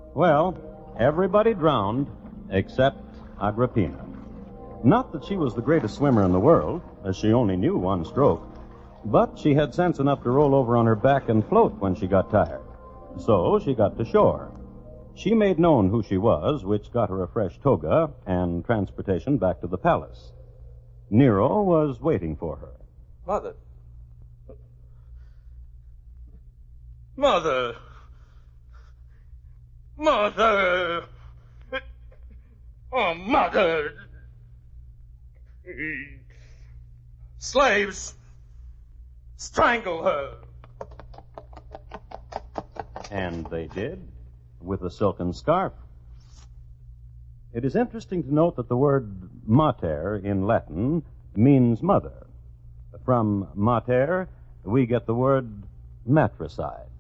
Well, everybody drowned except Agrippina. Not that she was the greatest swimmer in the world, as she only knew one stroke, but she had sense enough to roll over on her back and float when she got tired. So she got to shore. She made known who she was, which got her a fresh toga and transportation back to the palace. Nero was waiting for her. Mother. Mother! Mother! Oh, Mother! Slaves! Strangle her! And they did, with a silken scarf. It is interesting to note that the word mater in Latin means mother. From mater, we get the word matricide.